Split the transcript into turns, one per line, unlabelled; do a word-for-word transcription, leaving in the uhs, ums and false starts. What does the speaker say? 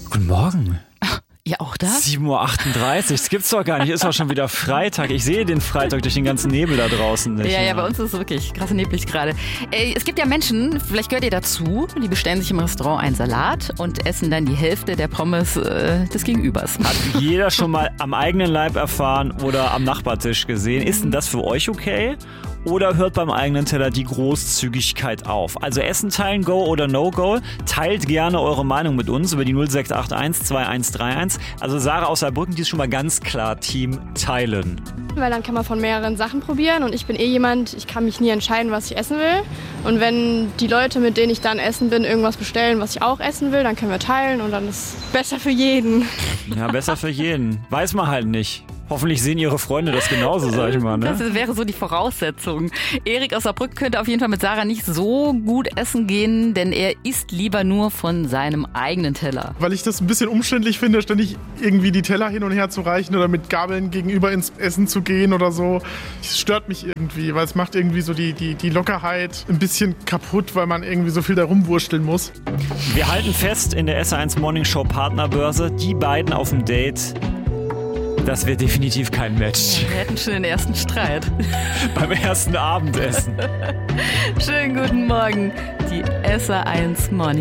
Guten Morgen.
Ja, auch da?
sieben Uhr achtunddreißig, das gibt's doch gar nicht. Ist doch schon wieder Freitag. Ich sehe den Freitag durch den ganzen Nebel da draußen nicht.
Ja, ja, bei uns ist es wirklich krass neblig gerade. Äh, es gibt ja Menschen, vielleicht gehört ihr dazu, die bestellen sich im Restaurant einen Salat und essen dann die Hälfte der Pommes äh, des Gegenübers.
Hat jeder schon mal am eigenen Leib erfahren oder am Nachbartisch gesehen. Ist denn das für euch okay? Oder hört beim eigenen Teller die Großzügigkeit auf? Also Essen teilen, Go oder No-Go? Teilt gerne eure Meinung mit uns über die null sechs acht eins zwei eins drei eins. Also Sarah aus Saarbrücken, die ist schon mal ganz klar Team Teilen.
Weil dann kann man von mehreren Sachen probieren und ich bin eh jemand, ich kann mich nie entscheiden, was ich essen will. Und wenn die Leute, mit denen ich dann essen bin, irgendwas bestellen, was ich auch essen will, dann können wir teilen und dann ist es besser für jeden.
Ja, besser für jeden. Weiß man halt nicht. Hoffentlich sehen ihre Freunde das genauso, sag ich mal. Ne?
Das wäre so die Voraussetzung. Erik aus Saarbrücken könnte auf jeden Fall mit Sarah nicht so gut essen gehen, denn er isst lieber nur von seinem eigenen Teller.
Weil ich das ein bisschen umständlich finde, ständig irgendwie die Teller hin und her zu reichen oder mit Gabeln gegenüber ins Essen zu gehen oder so. Es stört mich irgendwie, weil es macht irgendwie so die, die, die Lockerheit ein bisschen kaputt, weil man irgendwie so viel da rumwursteln muss.
Wir halten fest in der S eins Morning Show Partnerbörse, die beiden auf dem Date. Das wird definitiv kein Match.
Wir hätten schon den ersten Streit.
Beim ersten Abendessen.
Schönen guten Morgen, die S eins Morning